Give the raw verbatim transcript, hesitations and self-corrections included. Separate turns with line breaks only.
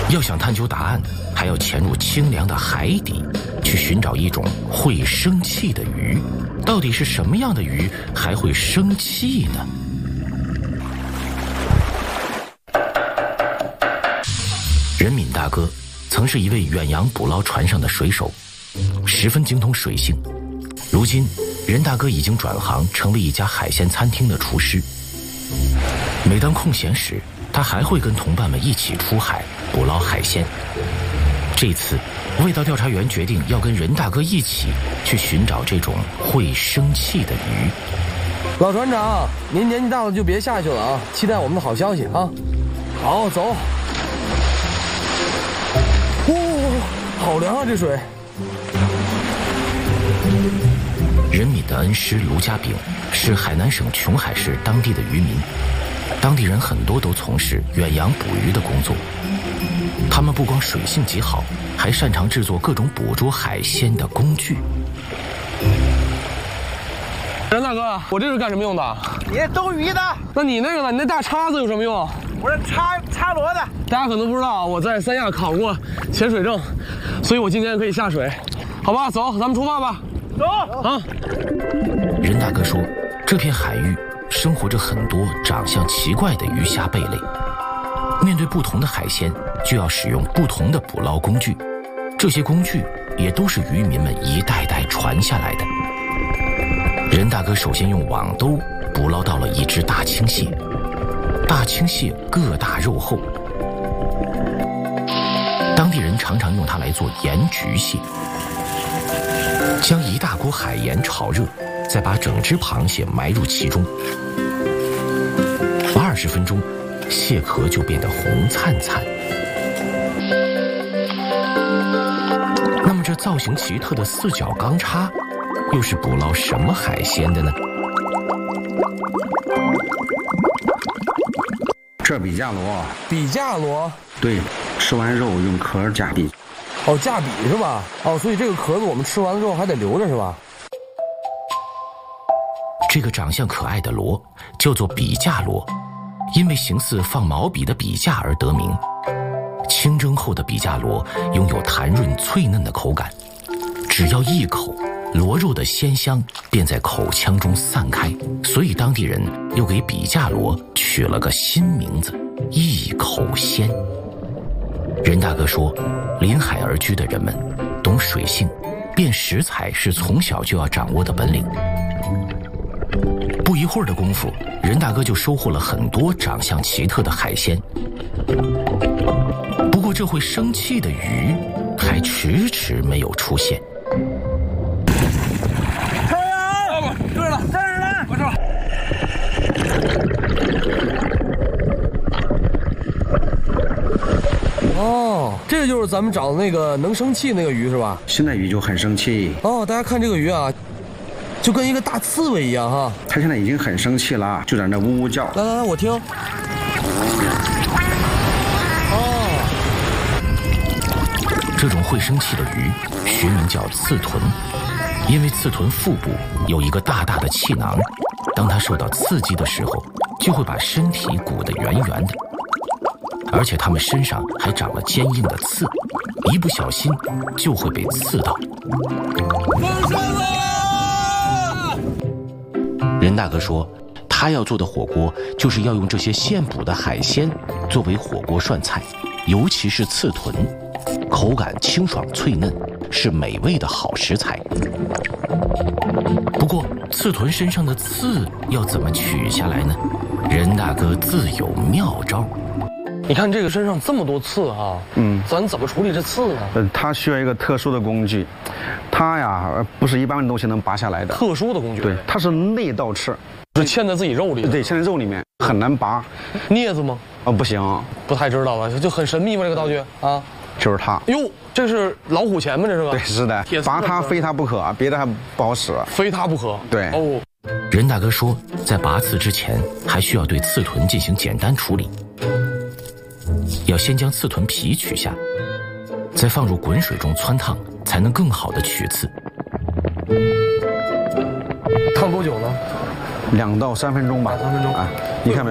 要想探究答案，还要潜入清凉的海底，去寻找一种会生气的鱼。到底是什么样的鱼还会生气呢？任敏大哥曾是一位远洋捕捞船上的水手，十分精通水性。如今，任大哥已经转行成为一家海鲜餐厅的厨师。每当空闲时，他还会跟同伴们一起出海捕捞海鲜。这次，味道调查员决定要跟任大哥一起去寻找这种会生气的鱼。
老船长，您年纪大了就别下去了啊！期待我们的好消息啊！好，走。哦，好凉啊，这水。
任敏的恩师卢家炳是海南省琼海市当地的渔民，当地人很多都从事远洋捕鱼的工作。他们不光水性极好，还擅长制作各种捕捉海鲜的工具。
任大哥，我这是干什么用的？
你兜鱼的。
那你那个呢？你那大叉子有什么用？
我是插插螺的。
大家可能不知道，我在三亚考过潜水证，所以我今天可以下水。好吧，走，咱们出发吧。
走
啊！
任大哥说，这片海域生活着很多长相奇怪的鱼虾贝类，面对不同的海鲜，就要使用不同的捕捞工具，这些工具也都是渔民们一代代传下来的。任大哥首先用网兜捕捞到了一只大青蟹，大青蟹个大肉厚，当地人常常用它来做盐焗蟹。将一大锅海盐炒热，再把整只螃蟹埋入其中。二十分钟，蟹壳就变得红灿灿。那么这造型奇特的四角钢叉，又是捕捞什么海鲜的呢？
这比价螺，
比价螺，
对，吃完肉用壳夹底。
哦，架底是吧？哦，所以这个壳子我们吃完了之后还得留着是吧？
这个长相可爱的螺叫做比价螺，因为形似放毛笔的笔架而得名。清蒸后的比价螺拥有弹润脆嫩的口感，只要一口，螺肉的鲜香便在口腔中散开，所以当地人又给比价螺取了个新名字——一口鲜。任大哥说，临海而居的人们懂水性，辨食材是从小就要掌握的本领。不一会儿的功夫，任大哥就收获了很多长相奇特的海鲜。不过这会生气的鱼还迟迟没有出现。
太阳，对了，站着呢，我说。
哦，这个就是咱们找的那个能生气那个鱼是吧？
现在鱼就很生气。
哦，大家看这个鱼啊，就跟一个大刺猬一样哈。
它现在已经很生气了，就在那呜呜叫。
来来来，我听。哦，
这种会生气的鱼学名叫刺豚，因为刺豚腹部有一个大大的气囊，当它受到刺激的时候，就会把身体鼓得圆圆的。而且它们身上还长了坚硬的刺，一不小心就会被刺到。
放生了！
任大哥说，他要做的火锅就是要用这些现捕的海鲜作为火锅涮菜，尤其是刺豚，口感清爽脆嫩，是美味的好食材。不过，刺豚身上的刺要怎么取下来呢？任大哥自有妙招。
你看这个身上这么多刺啊，
嗯，
咱怎么处理这刺呢？
呃，它需要一个特殊的工具，它呀不是一般的东西能拔下来的。
特殊的工具。
对，它是内倒刺，
是嵌在自己肉里的。
对，嵌在肉里面很难拔。
镊子吗？
啊，不行，
不太知道了，就很神秘吗？这个道具啊，
就是它。
哟，这是老虎钳吗？这是吧？
对，是的，拔它非它不可，别的还不好使。
非它不可。
对。
哦，
任大哥说，在拔刺之前，还需要对刺豚进行简单处理。要先将刺豚皮取下，再放入滚水中汆烫，才能更好的取刺。
烫多久呢？
两到三分钟吧。
三分钟
啊，你看没有？